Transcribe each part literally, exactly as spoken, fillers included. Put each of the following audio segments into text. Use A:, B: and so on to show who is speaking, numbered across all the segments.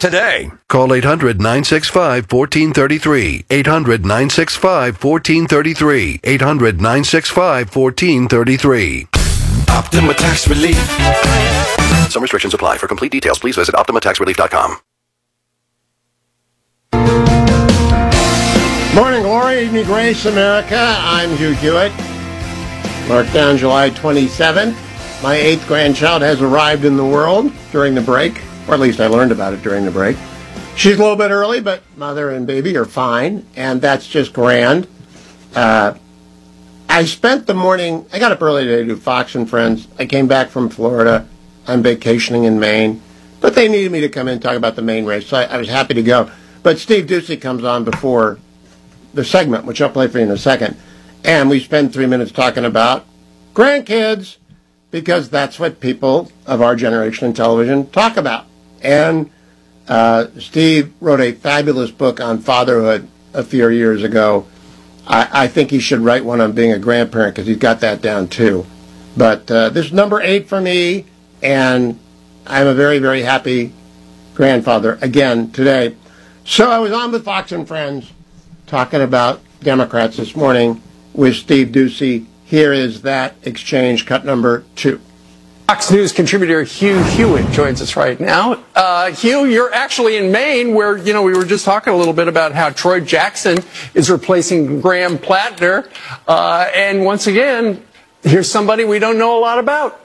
A: today.
B: Call eight hundred, nine six five, one four three three. eight hundred, nine six five, one four three three. eight hundred, nine six five, one four three three.
A: Optima Tax Relief.
B: Some restrictions apply. For complete details, please visit optima tax relief dot com.
C: Morning glory, evening grace, America. I'm Hugh Hewitt. Mark down July twenty-seventh. My eighth grandchild has arrived in the world during the break, or at least I learned about it during the break. She's a little bit early, but mother and baby are fine, and that's just grand. Uh, I spent the morning, I got up early today to do Fox and Friends. I came back from Florida. I'm vacationing in Maine, but they needed me to come in and talk about the Maine race, so I, I was happy to go. But Steve Doocy comes on before the segment, which I'll play for you in a second, and we spend three minutes talking about grandkids, because that's what people of our generation in television talk about. And uh, Steve wrote a fabulous book on fatherhood a few years ago. I, I think he should write one on being a grandparent, because he's got that down too. But uh, this is number eight for me, and I'm a very, very happy grandfather again today. So I was on with Fox and Friends talking about Democrats this morning with Steve Doocy. Here is that exchange, cut number two.
D: Fox News contributor Hugh Hewitt joins us right now. Uh, Hugh, you're actually in Maine, where, you know, we were just talking a little bit about how Troy Jackson is replacing Graham Plattner. Uh, and once again, here's somebody we don't know a lot about.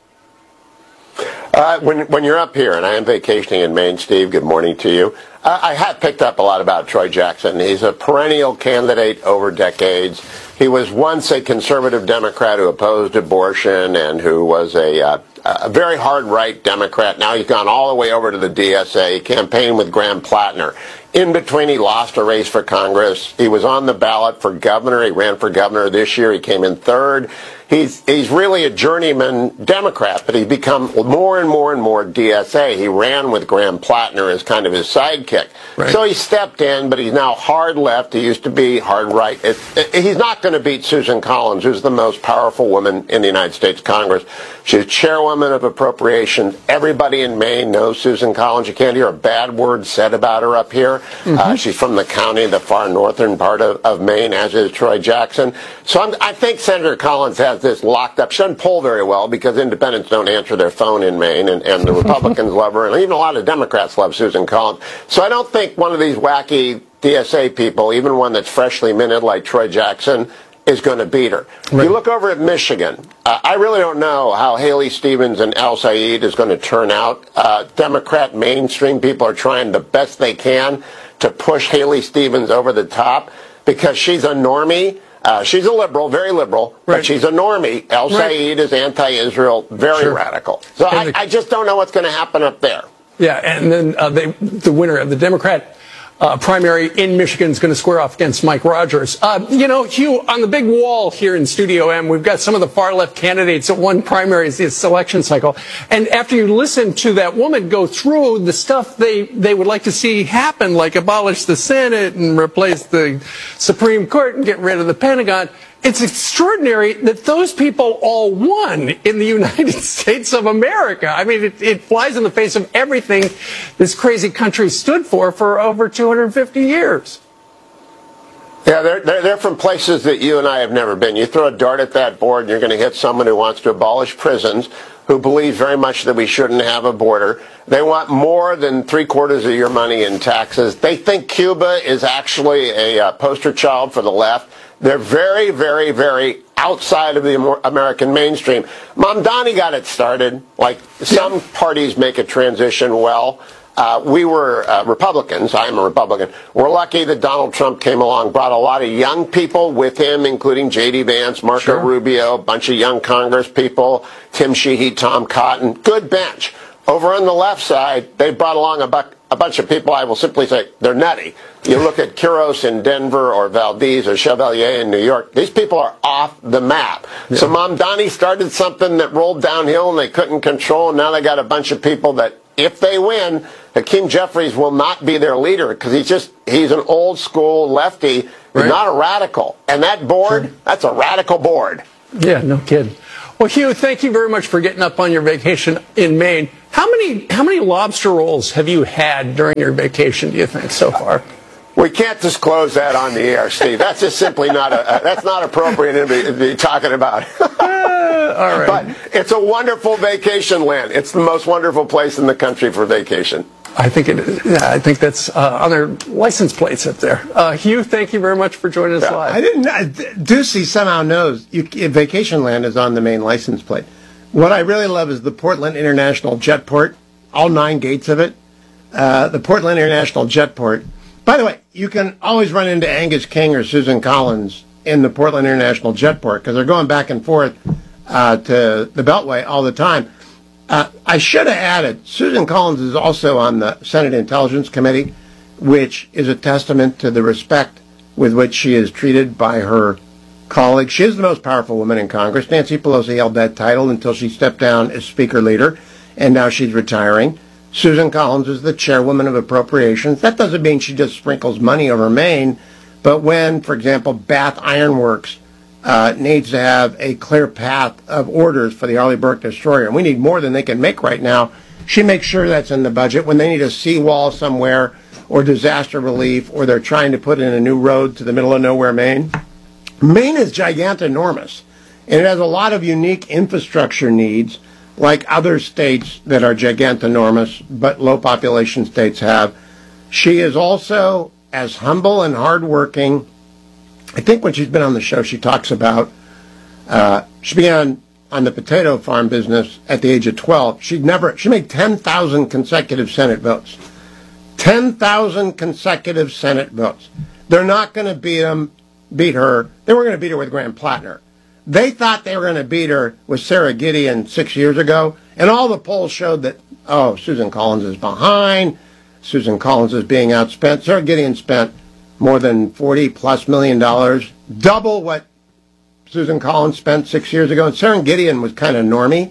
C: Uh, when, when you're up here, and I am vacationing in Maine, Steve, good morning to you. Uh, I have picked up a lot about Troy Jackson. He's a perennial candidate over decades. He was once a conservative Democrat who opposed abortion and who was a, uh, a very hard right Democrat. Now he's gone all the way over to the D S A, campaigned with Graham Plattner. In between, he lost a race for Congress. He was on the ballot for governor. He ran for governor this year. He came in third. He's he's really a journeyman Democrat, but he's become more and more and more D S A. He ran with Graham Plattner as kind of his sidekick. Right. So he stepped in, but he's now hard left. He used to be hard right. It, it, he's not going to beat Susan Collins, who's the most powerful woman in the United States Congress. She's chairwoman of Appropriations. Everybody in Maine knows Susan Collins. You can't hear a bad word said about her up here. Mm-hmm. Uh, she's from the county, the far northern part of, of Maine, as is Troy Jackson. So I'm, I think Senator Collins has this locked up. She doesn't poll very well because independents don't answer their phone in Maine, and, and the Republicans love her, and even a lot of Democrats love Susan Collins. So I don't think one of these wacky D S A people, even one that's freshly minted like Troy Jackson, is going to beat her. Right. You look over at Michigan. Uh, I really don't know how Haley Stevens and Al Said is going to turn out. Uh, Democrat mainstream people are trying the best they can to push Haley Stevens over the top because she's a normie. Uh, she's a liberal, very liberal, right. But she's a normie. Al Said right. is anti-Israel, very sure. radical. So I, the, I just don't know what's going to happen up there.
D: Yeah, and then uh, they, the winner of the Democrat Uh, primary in Michigan is going to square off against Mike Rogers. Uh, you know, Hugh, on the big wall here in Studio M, we've got some of the far-left candidates that won primaries this election cycle. And after you listen to that woman go through the stuff they, they would like to see happen, like abolish the Senate and replace the Supreme Court and get rid of the Pentagon, it's extraordinary that those people all won in the United States of America. I mean, it, it flies in the face of everything this crazy country stood for for over two hundred fifty years.
C: Yeah, they're, they're, they're from places that you and I have never been. You throw a dart at that board and you're going to hit someone who wants to abolish prisons, who believes very much that we shouldn't have a border. They want more than three quarters of your money in taxes. They think Cuba is actually a uh, poster child for the left. They're very, very, very outside of the American mainstream. Mamdani got it started. Like some parties make a transition well. Uh, we were uh, Republicans. I am a Republican. We're lucky that Donald Trump came along, brought a lot of young people with him, including J D Vance, Marco sure. Rubio, a bunch of young Congress people, Tim Sheehy, Tom Cotton. Good bench. Over on the left side, they brought along a, bu- a bunch of people, I will simply say, they're nutty. You look at Quiros in Denver or Valdez or Chevalier in New York, these people are off the map. Yeah. So Mamdani started something that rolled downhill and they couldn't control, and now they got a bunch of people that, if they win, Hakeem Jeffries will not be their leader because he's just, he's an old school lefty. He's right. not a radical. And that board, sure. that's a radical board.
D: Yeah, no kidding. Well, Hugh, thank you very much for getting up on your vacation in Maine. How many how many lobster rolls have you had during your vacation, do you think, so far?
C: We can't disclose that on the air, Steve. That's just simply not a, that's not appropriate to be, to be talking about.
D: uh, all right.
C: But it's a wonderful vacation land. It's the most wonderful place in the country for vacation.
D: I think it is. Yeah, I think that's uh, on their license plates up there. Uh, Hugh, thank you very much for joining us
C: Yeah,
D: live.
E: I didn't. Uh, Ducey somehow knows you, Vacation Land is on the main license plate. What I really love is the Portland International Jetport, all nine gates of it. Uh, the Portland International Jetport. By the way, you can always run into Angus King or Susan Collins in the Portland International Jetport because they're going back and forth uh, to the Beltway all the time. Uh, I should have added, Susan Collins is also on the Senate Intelligence Committee, which is a testament to the respect with which she is treated by her colleagues. She is the most powerful woman in Congress. Nancy Pelosi held that title until she stepped down as Speaker Leader, and now she's retiring. Susan Collins is the chairwoman of Appropriations. That doesn't mean she just sprinkles money over Maine, but when, for example, Bath Iron Works uh, needs to have a clear path of orders for the Arleigh Burke destroyer, and we need more than they can make right now, she makes sure that's in the budget. When they need a seawall somewhere or disaster relief, or they're trying to put in a new road to the middle of nowhere, Maine, Maine is gigantinormous, and it has a lot of unique infrastructure needs, like other states that are gigantinormous, but low population states have. She is also as humble and hardworking. I think when she's been on the show, she talks about, uh, she began on the potato farm business at the age of twelve. She'd never, she made ten thousand consecutive Senate votes. ten thousand consecutive Senate votes. They're not going to beat them, beat her. They were going to beat her with Graham Plattner. They thought they were going to beat her with Sarah Gideon six years ago, and all the polls showed that, oh, Susan Collins is behind, Susan Collins is being outspent. Sarah Gideon spent more than forty plus million dollars, double what Susan Collins spent six years ago, and Sarah Gideon was kind of normie,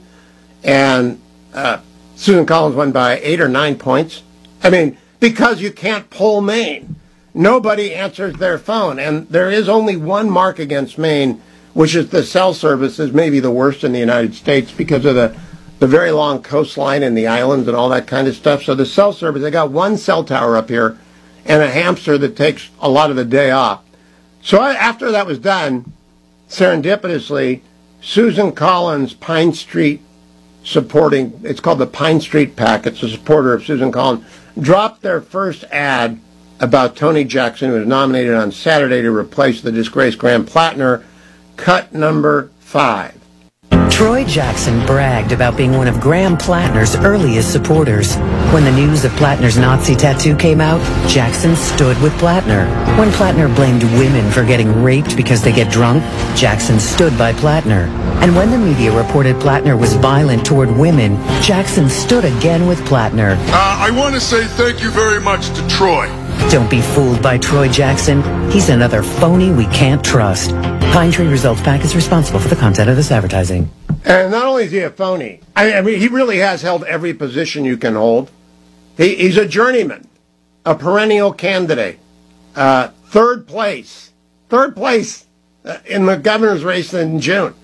E: and uh, Susan Collins won by eight or nine points. I mean, because you can't poll Maine. Nobody answers their phone, and there is only one mark against Maine, which is the cell service is maybe the worst in the United States because of the, the very long coastline and the islands and all that kind of stuff. So the cell service, they got one cell tower up here and a hamster that takes a lot of the day off. So I, after that was done, serendipitously, Susan Collins, Pine Street supporting, it's called the Pine Street PAC, it's a supporter of Susan Collins, dropped their first ad about Tony Jackson, who was nominated on Saturday to replace the disgraced Graham Plattner. Cut number five.
F: Troy Jackson bragged about being one of Graham Plattner's earliest supporters. When the news of Plattner's Nazi tattoo came out, Jackson stood with Plattner. When Plattner blamed women for getting raped because they get drunk, Jackson stood by Plattner. And when the media reported Plattner was violent toward women, Jackson stood again with Plattner.
G: Uh, I want to say thank you very much to Troy.
F: Don't be fooled by Troy Jackson. He's another phony we can't trust. Pine Tree Results PAC is responsible for the content of this advertising.
E: And not only is he a phony, I, I mean, he really has held every position you can hold. He, he's a journeyman, a perennial candidate, uh, third place, third place uh, in the governor's race in June.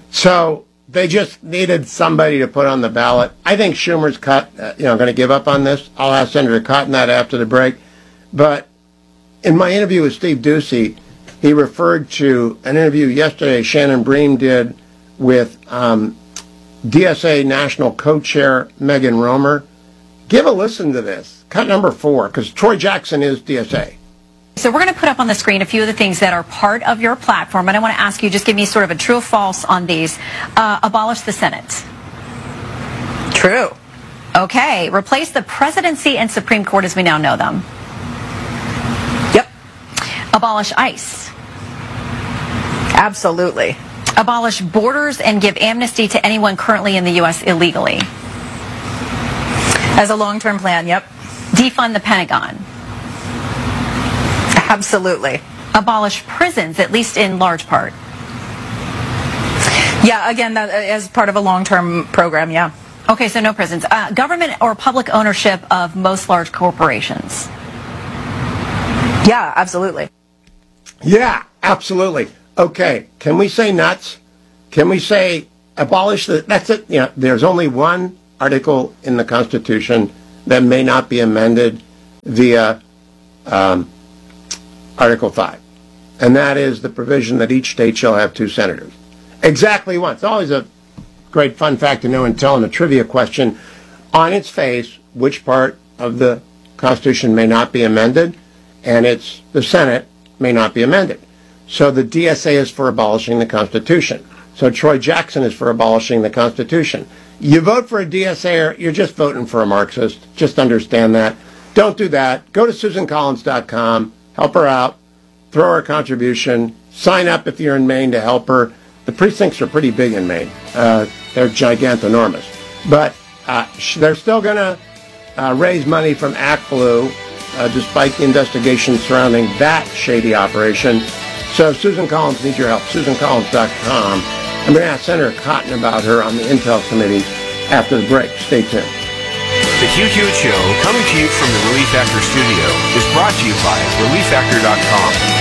E: So they just needed somebody to put on the ballot. I think Schumer's cut, uh, you know, going to give up on this. I'll ask Senator Cotton that after the break. But in my interview with Steve Ducey, he referred to an interview yesterday Shannon Bream did with um, D S A National Co-Chair Megan Romer. Give a listen to this. Cut number four, because Troy Jackson is D S A.
H: So we're going to put up on the screen a few of the things that are part of your platform, and I want to ask you, just give me sort of a true or false on these. Uh, abolish the Senate.
I: True.
H: Okay. Replace the presidency and Supreme Court as we now know them.
I: Yep.
H: Abolish ICE.
I: Absolutely.
H: Abolish borders and give amnesty to anyone currently in the U S illegally.
I: As a long-term plan, yep.
H: Defund the Pentagon.
I: Absolutely.
H: Abolish prisons, at least in large part.
I: Yeah, again, that as part of a long-term program, yeah.
H: Okay, so no prisons. Uh, government or public ownership of most large corporations.
I: Yeah, absolutely.
E: Yeah, absolutely. Okay, can we say nuts? Can we say abolish the, that's it, you know, there's only one article in the Constitution that may not be amended via um, Article five. And that is the provision that each state shall have two senators. Exactly once. Always a great fun fact to know and tell in a trivia question. On its face, which part of the Constitution may not be amended? And it's the Senate may not be amended. So the D S A is for abolishing the Constitution. So Troy Jackson is for abolishing the Constitution. You vote for a D S A, you're just voting for a Marxist. Just understand that. Don't do that. Go to Susan Collins dot com, help her out, throw her a contribution, sign up if you're in Maine to help her. The precincts are pretty big in Maine. Uh, they're gigantonormous. But uh, sh- they're still going to uh, raise money from ActBlue, uh, despite the investigation surrounding that shady operation. So Susan Collins needs your help. Susan Collins dot com. I'm going to ask Senator Cotton about her on the Intel Committee after the break. Stay tuned.
J: The Huge Huge Show, coming to you from the Relief Factor studio, is brought to you by relief factor dot com.